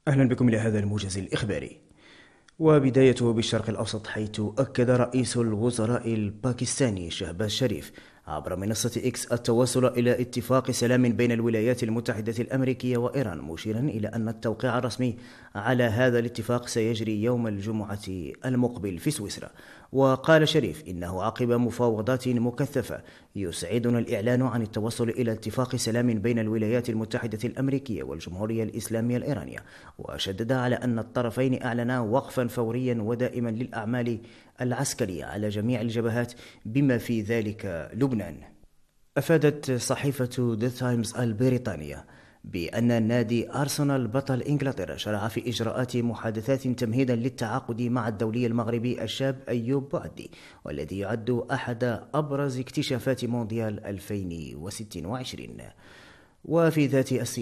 أهلا بكم إلى هذا الموجز الإخباري، وبدايته بالشرق الأوسط، حيث أكد رئيس الوزراء الباكستاني شهباز شريف عبر منصة إكس التوصل إلى اتفاق سلام بين الولايات المتحدة الأمريكية وإيران، مشيرا إلى أن التوقيع الرسمي على هذا الاتفاق سيجري يوم الجمعة المقبل في سويسرا. وقال شريف إنه عقب مفاوضات مكثفة يسعدنا الإعلان عن التوصل إلى اتفاق سلام بين الولايات المتحدة الأمريكية والجمهورية الإسلامية الإيرانية، وشدد على أن الطرفين أعلنا وقفا فوريا ودائما للأعمال العسكرية على جميع الجبهات بما في ذلك لبنان. أفادت صحيفة ذا تايمز البريطانية بأن نادي أرسنال بطل إنجلترا شرع في إجراءات محادثات تمهيدا للتعاقد مع الدولي المغربي الشاب أيوب بوعدي، والذي يعد أحد أبرز اكتشافات مونديال 2026. وفي ذات